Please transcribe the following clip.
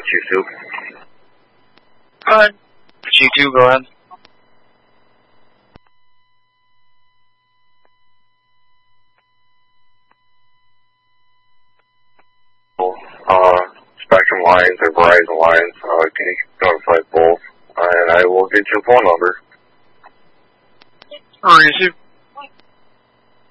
G2. G2, go ahead. Spectrum lines or Verizon lines, can you notify both? And I will get your phone number. Receive.